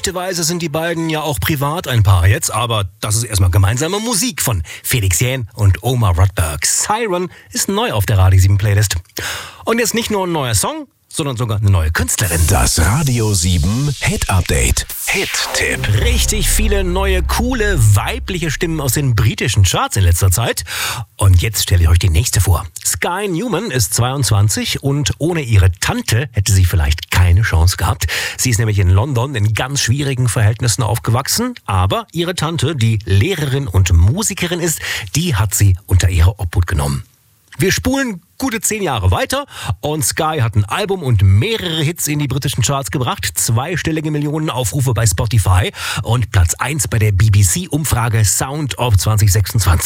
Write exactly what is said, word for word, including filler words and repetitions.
Gerüchteweise sind die beiden ja auch privat ein Paar jetzt, aber das ist erstmal gemeinsame Musik von Felix Jähn und Omar Rutberg. Siren ist neu auf der Radio sieben Playlist. Und jetzt nicht nur ein neuer Song, sondern sogar eine neue Künstlerin. Das Radio sieben Hit Update. Hit-Tipp. Richtig viele neue, coole, weibliche Stimmen aus den britischen Charts in letzter Zeit. Und jetzt stelle ich euch die nächste vor. Sky Newman ist zweiundzwanzig und ohne ihre Tante hätte sie vielleicht keine Chance gehabt. Sie ist nämlich in London in ganz schwierigen Verhältnissen aufgewachsen. Aber ihre Tante, die Lehrerin und Musikerin ist, die hat sie unter ihre Obhut genommen. Wir spulen gute zehn Jahre weiter und Sky hat ein Album und mehrere Hits in die britischen Charts gebracht, zweistellige Millionen Aufrufe bei Spotify und Platz eins bei der B B C-Umfrage Sound of zwanzig sechsundzwanzig.